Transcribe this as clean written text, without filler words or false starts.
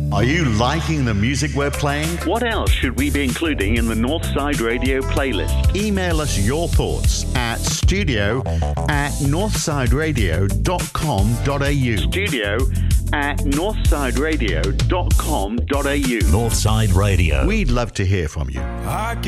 Are you liking the music we're playing? What else should we be including in the Northside Radio playlist? Email us your thoughts at studio@northsideradio.com.au. studio@northsideradio.com.au. Northside Radio. We'd love to hear from you.